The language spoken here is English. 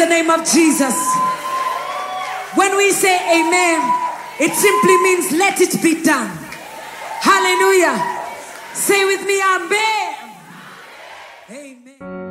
the name of Jesus. When we say amen, it simply means let it be done. Hallelujah. Say with me, amen. Amen.